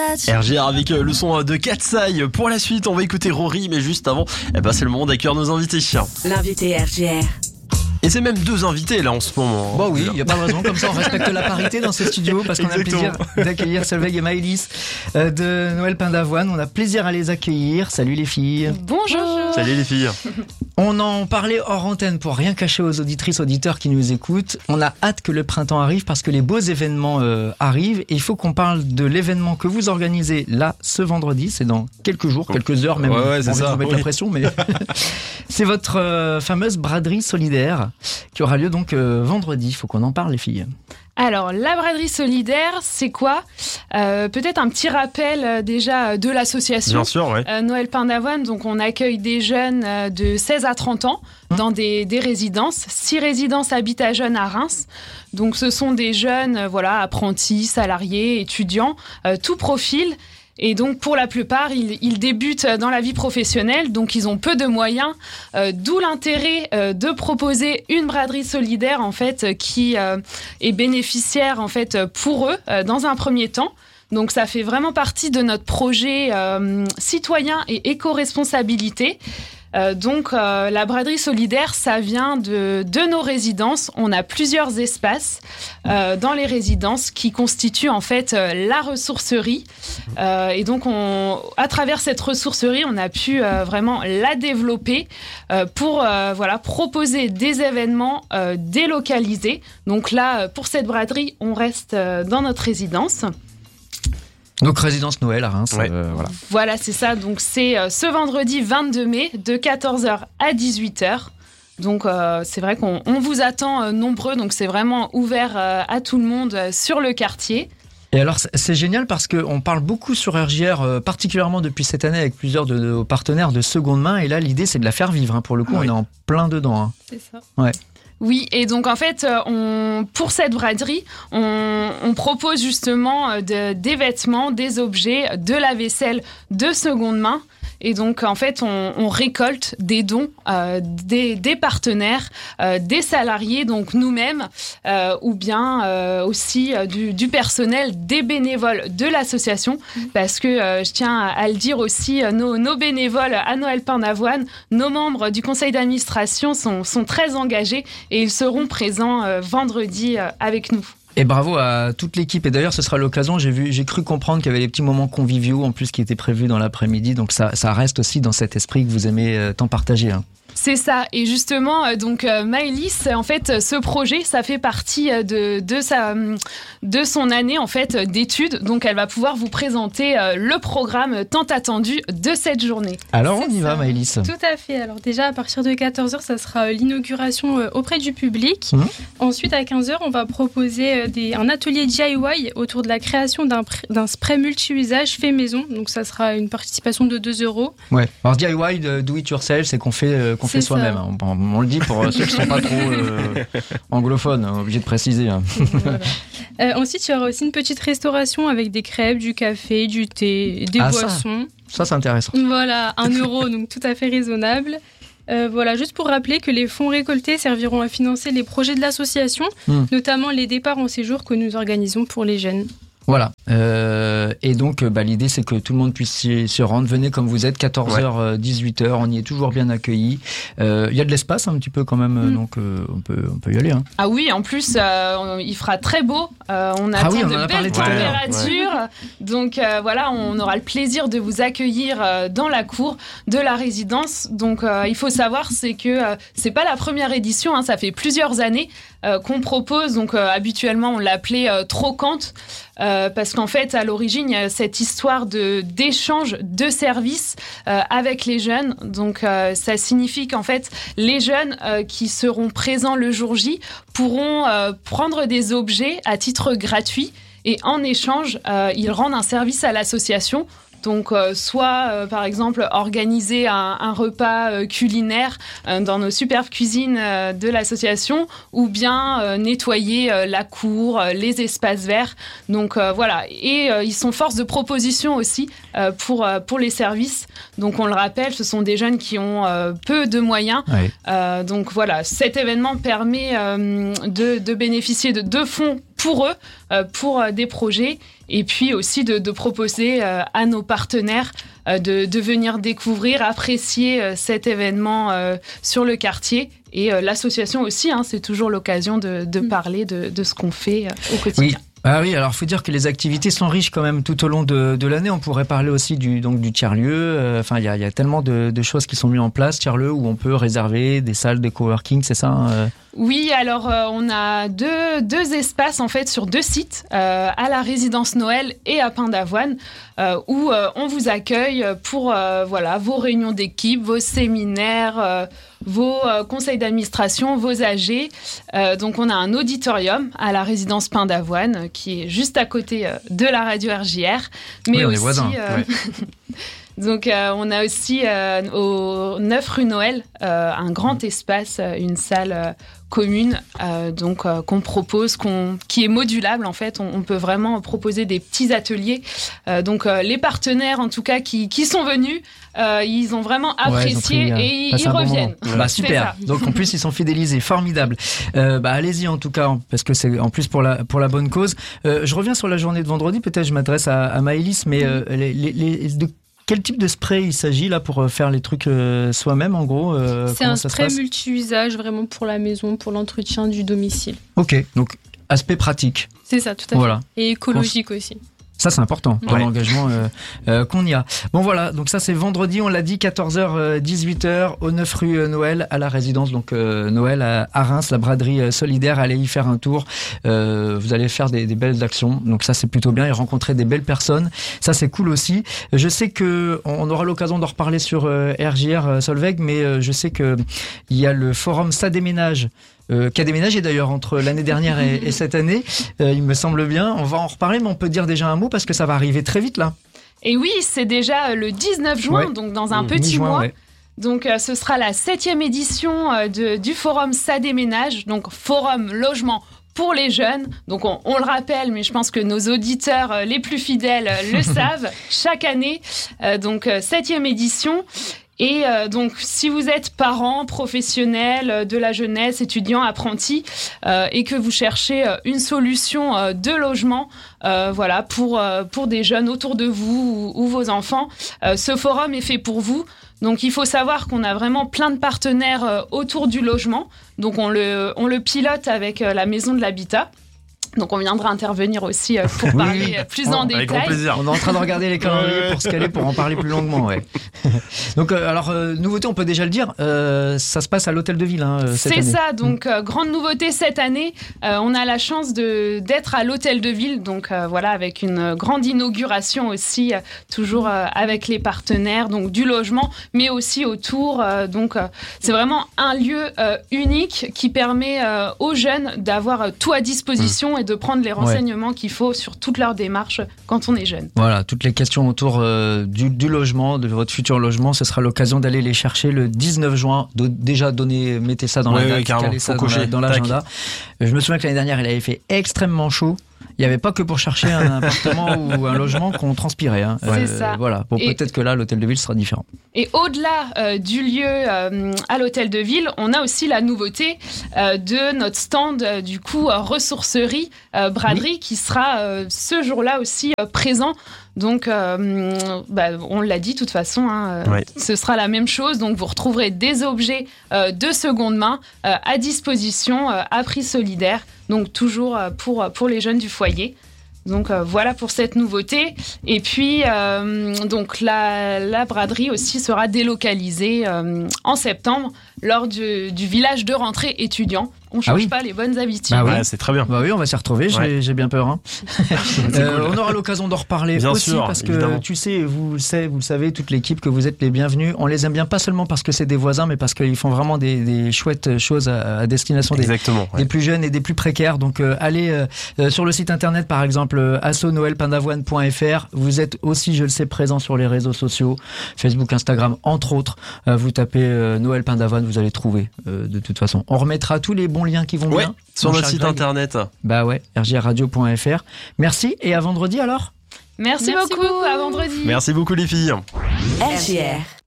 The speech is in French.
RJR avec le son de Katsai. Pour la suite, on va écouter Rory, mais juste avant, c'est le moment d'accueillir nos invités. L'invité RJR. Et c'est même 2 invités là en ce moment. Bah oui, il n'y a pas de raison, comme ça on respecte la parité dans ce studio parce qu'on a le plaisir d'accueillir Solveig et Maëlys de Noël Pain d'Avoine. On a plaisir à les accueillir. Salut les filles. Bonjour. Salut les filles. On en parlait hors antenne pour rien cacher aux auditrices, auditeurs qui nous écoutent. On a hâte que le printemps arrive parce que les beaux événements arrivent. Et il faut qu'on parle de l'événement que vous organisez là ce vendredi. C'est dans quelques jours, quelques heures même. Ouais, c'est ça. On va mettre la pression, mais c'est votre fameuse braderie solidaire qui aura lieu donc vendredi. Il faut qu'on en parle les filles. Alors, la braderie solidaire, c'est quoi ? Peut-être un petit rappel déjà de l'association. Bien sûr, ouais. Noël Pain d'Avoine, donc on accueille des jeunes de 16 à 30 ans dans des résidences. 6 résidences Habitat Jeunes à Reims. Donc ce sont des jeunes apprentis, salariés, étudiants, tout profil. Et donc, pour la plupart, ils débutent dans la vie professionnelle, donc ils ont peu de moyens, d'où l'intérêt de proposer une braderie solidaire, en fait, qui est bénéficiaire, en fait, pour eux, dans un premier temps. Donc, ça fait vraiment partie de notre projet citoyen et éco-responsabilité. Donc, la braderie solidaire, ça vient de nos résidences. On a plusieurs espaces dans les résidences qui constituent en fait la ressourcerie. Et donc, à travers cette ressourcerie, on a pu vraiment la développer pour proposer des événements délocalisés. Donc là, pour cette braderie, on reste dans notre résidence. Donc résidence Noël à Reims. Ouais. Voilà, c'est ça. Donc c'est ce vendredi 22 mai de 14h à 18h. Donc c'est vrai qu'on vous attend nombreux. Donc c'est vraiment ouvert à tout le monde sur le quartier. Et alors c'est génial parce qu'on parle beaucoup sur RJR, particulièrement depuis cette année avec plusieurs de nos partenaires de seconde main. Et là l'idée c'est de la faire vivre. Pour le coup, on est en plein dedans. C'est ça. Ouais. Oui, et donc en fait, pour cette braderie, on propose justement des vêtements, des objets, de la vaisselle de seconde main. Et donc, en fait, on récolte des dons des partenaires, des salariés, donc nous-mêmes, ou bien aussi du personnel, des bénévoles de l'association. Parce que je tiens à le dire aussi, nos bénévoles à Noël Pain d'Avoine, nos membres du conseil d'administration sont très engagés et ils seront présents vendredi avec nous. Et bravo à toute l'équipe. Et d'ailleurs, ce sera l'occasion. J'ai cru comprendre qu'il y avait des petits moments conviviaux en plus qui étaient prévus dans l'après-midi. Donc ça reste aussi dans cet esprit que vous aimez tant partager. C'est ça. Et justement, donc Maëlys, en fait, ce projet, ça fait partie de son année en fait d'études. Donc, elle va pouvoir vous présenter le programme tant attendu de cette journée. Alors, on y va, Maëlys. Tout à fait. Alors déjà, à partir de 14h, ça sera l'inauguration auprès du public. Ensuite, à 15h, on va proposer un atelier DIY autour de la création d'un spray multi-usage fait maison. Donc, ça sera une participation de 2 €. Ouais. Alors, DIY, do it yourself, c'est qu'on fait soi-même. On le dit pour ceux qui ne sont pas trop anglophones, obligé de préciser. Voilà. Ensuite, il y aura aussi une petite restauration avec des crêpes, du café, du thé, des boissons. Ça, c'est intéressant. Voilà, 1 €, donc tout à fait raisonnable. Voilà, juste pour rappeler que les fonds récoltés serviront à financer les projets de l'association, notamment les départs en séjour que nous organisons pour les jeunes. Voilà. Et donc, l'idée, c'est que tout le monde puisse se rendre. Venez comme vous êtes, 14h, 18h. On y est toujours bien accueillis. Il y a de l'espace un petit peu quand même, donc on peut y aller. Ah oui, en plus, il fera très beau. On attend de belles températures. Donc on aura le plaisir de vous accueillir dans la cour de la résidence. Donc il faut savoir, c'est que c'est pas la première édition. Ça fait plusieurs années qu'on propose. Donc habituellement, on l'appelait Trocante. Parce qu'en fait, à l'origine, il y a cette histoire d'échange de services avec les jeunes. Donc, ça signifie qu'en fait, les jeunes qui seront présents le jour J pourront prendre des objets à titre gratuit et en échange, ils rendent un service à l'association. Donc, soit, par exemple, organiser un repas culinaire dans nos superbes cuisines de l'association, ou bien nettoyer la cour, les espaces verts. Donc, voilà. Et ils sont force de proposition aussi pour les services. Donc, on le rappelle, ce sont des jeunes qui ont peu de moyens. Oui. Donc, voilà. Cet événement permet de bénéficier de 2 fonds pour eux, pour des projets, et puis aussi de proposer à nos partenaires de venir découvrir, apprécier cet événement sur le quartier. Et l'association aussi, c'est toujours l'occasion de parler de ce qu'on fait au quotidien. Oui. Ah oui, alors il faut dire que les activités sont riches quand même tout au long de l'année. On pourrait parler aussi du tiers-lieu. Enfin, il y a tellement de choses qui sont mises en place, tiers-lieu, où on peut réserver des salles de coworking, c'est ça Oui, alors on a deux espaces en fait sur 2 sites, à la résidence Noël et à Pain d'Avoine, où on vous accueille pour vos réunions d'équipe, vos séminaires, vos conseils d'administration, vos AG. Donc on a un auditorium à la résidence Pain d'Avoine qui est juste à côté de la radio RJR. Mais oui, on aussi, est voisins. Donc on a aussi au 9 rue Noël un grand espace, une salle commune qu'on propose, qui est modulable en fait. On peut vraiment proposer des petits ateliers. Les partenaires en tout cas qui sont venus, ils ont vraiment apprécié et ils reviennent. Bah, super. Donc en plus ils sont fidélisés, formidable. Allez-y en tout cas parce que c'est en plus pour la bonne cause. Je reviens sur la journée de vendredi. Peut-être je m'adresse à Maëlys, mais quel type de spray il s'agit là pour faire les trucs soi-même en gros C'est un spray multi-usage vraiment pour la maison, pour l'entretien du domicile. Ok, donc aspect pratique. C'est ça, tout à fait. Voilà. Et écologique aussi. Ça, c'est important pour l'engagement qu'on y a. Bon, voilà. Donc ça, c'est vendredi, on l'a dit, 14h, 18h, au 9 rue Noël, à la résidence. Donc, Noël à Reims, la braderie solidaire. Allez y faire un tour. Vous allez faire des belles actions. Donc ça, c'est plutôt bien. Et rencontrer des belles personnes. Ça, c'est cool aussi. Je sais que on aura l'occasion d'en reparler sur RJR Solveig, mais je sais que il y a le forum Ça déménage. Qui a déménagé d'ailleurs entre l'année dernière et cette année, il me semble bien. On va en reparler, mais on peut dire déjà un mot parce que ça va arriver très vite là. Et oui, c'est déjà le 19 juin, donc dans un petit mois. Ouais. Donc ce sera la 7e édition du forum Ça déménage, donc forum logement pour les jeunes. Donc on le rappelle, mais je pense que nos auditeurs les plus fidèles le savent, chaque année. 7e édition. Et donc, si vous êtes parent, professionnel, de la jeunesse, étudiant, apprenti, et que vous cherchez une solution de logement, pour des jeunes autour de vous ou vos enfants, ce forum est fait pour vous. Donc, il faut savoir qu'on a vraiment plein de partenaires autour du logement. Donc, on le pilote avec la Maison de l'Habitat. Donc on viendra intervenir aussi pour parler plus en détail. Avec grand plaisir. On est en train de regarder les calendriers pour se caler, pour en parler plus longuement. Ouais. Donc nouveauté, on peut déjà le dire, ça se passe à l'Hôtel de Ville cette année. C'est ça, donc grande nouveauté cette année. On a la chance d'être à l'Hôtel de Ville, donc avec une grande inauguration aussi, toujours avec les partenaires donc du logement, mais aussi autour. C'est vraiment un lieu unique qui permet aux jeunes d'avoir tout à disposition et de prendre les renseignements qu'il faut sur toute leur démarche quand on est jeune. Voilà, toutes les questions autour du logement, de votre futur logement, ce sera l'occasion d'aller les chercher le 19 juin. Déjà mettez ça dans la date, calez ça dans l'agenda. Je me souviens que l'année dernière, il avait fait extrêmement chaud. Il n'y avait pas que pour chercher un appartement ou un logement qu'on transpirait. C'est ça. Voilà. Bon, peut-être que là, l'Hôtel de Ville sera différent. Et au-delà du lieu à l'Hôtel de Ville, on a aussi la nouveauté de notre stand, ressourcerie, braderie, qui sera ce jour-là aussi présent. Donc, on l'a dit de toute façon, ce sera la même chose. Donc, vous retrouverez des objets de seconde main à disposition à prix solidaire. Donc, toujours pour les jeunes du foyer. Donc, voilà pour cette nouveauté. Et puis, la braderie aussi sera délocalisée en septembre lors du village de rentrée étudiant. On ne change pas les bonnes habitudes. C'est très bien. Oui, on va s'y retrouver, j'ai bien peur. On aura l'occasion d'en reparler bien aussi, sûr, parce évidemment. Que tu sais, vous le savez, toute l'équipe, que vous êtes les bienvenus. On les aime bien, pas seulement parce que c'est des voisins, mais parce qu'ils font vraiment des chouettes choses à destination des plus jeunes et des plus précaires. Donc allez sur le site internet, par exemple, assonoelpindavoine.fr. Vous êtes aussi, je le sais, présent sur les réseaux sociaux, Facebook, Instagram, entre autres. Vous tapez Noël Pindavoine, vous allez trouver de toute façon. On remettra tous les bons liens qui vont bien sur notre site internet. rjradio.fr. Merci et à vendredi alors. Merci beaucoup, à vendredi. Merci beaucoup les filles. RJR.